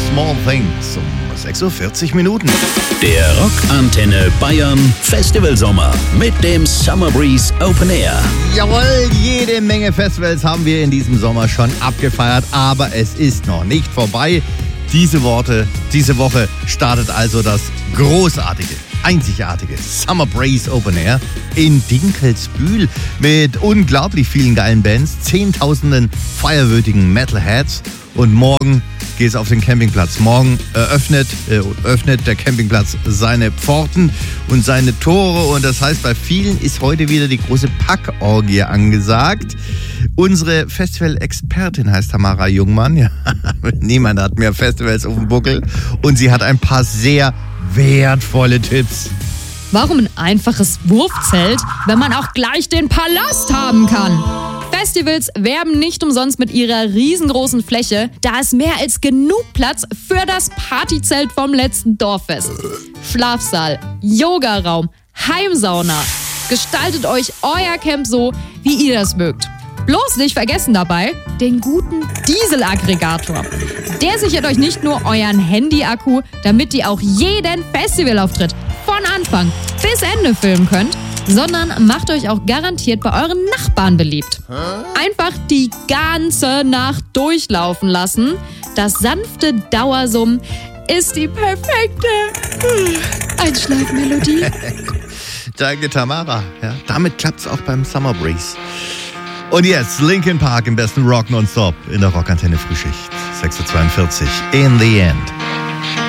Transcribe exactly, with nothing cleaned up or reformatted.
Small Things um sechs Uhr vierzig Minuten. Der Rockantenne Bayern Festivalsommer mit dem Summer Breeze Open Air. Jawohl, jede Menge Festivals haben wir in diesem Sommer schon abgefeiert, aber es ist noch nicht vorbei. Diese Worte, diese Woche startet also das großartige, einzigartige Summer Breeze Open Air in Dinkelsbühl mit unglaublich vielen geilen Bands, zehntausenden feierwürdigen Metalheads und morgen geht es auf den Campingplatz. Morgen eröffnet, äh, öffnet der Campingplatz seine Pforten und seine Tore und das heißt, bei vielen ist heute wieder die große Packorgie angesagt. Unsere Festival-Expertin heißt Tamara Jungmann. Ja, niemand hat mehr Festivals auf dem Buckel und sie hat ein paar sehr wertvolle Tipps. Warum ein einfaches Wurfzelt, wenn man auch gleich den Palast haben kann? Festivals werben nicht umsonst mit ihrer riesengroßen Fläche. Da ist mehr als genug Platz für das Partyzelt vom letzten Dorffest. Schlafsaal, Yogaraum, Heimsauna. Gestaltet euch euer Camp so, wie ihr das mögt. Bloß nicht vergessen dabei den guten Dieselaggregator. Der sichert euch nicht nur euren Handy-Akku, damit ihr auch jeden Festivalauftritt von Anfang bis Ende filmen könnt, sondern macht euch auch garantiert bei euren Nachbarn beliebt. Einfach die ganze Nacht durchlaufen lassen. Das sanfte Dauersummen ist die perfekte Einschlafmelodie. Danke, Tamara. Ja, damit klappt's auch beim Summer Breeze. Und jetzt Linkin Park im besten Rock nonstop in der Rockantenne Frühschicht. sechs Uhr zweiundvierzig. In the End.